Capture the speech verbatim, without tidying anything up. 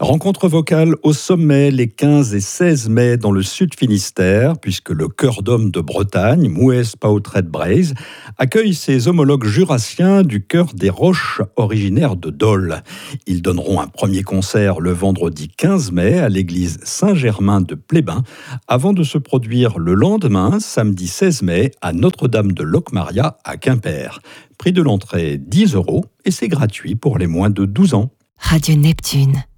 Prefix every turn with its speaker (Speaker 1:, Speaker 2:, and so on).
Speaker 1: Rencontre vocale au sommet les quinze et seize mai dans le Sud Finistère, puisque le Chœur d'Homme de Bretagne, Mouès Pautret Braise, accueille ses homologues jurassiens du Chœur des Roches, originaires de Dole. Ils donneront un premier concert le vendredi quinze mai à l'église Saint-Germain de Plébin, avant de se produire le lendemain, samedi seize mai, à Notre-Dame de Locmaria à Quimper. Prix de l'entrée dix euros et c'est gratuit pour les moins de douze ans.
Speaker 2: Radio Neptune.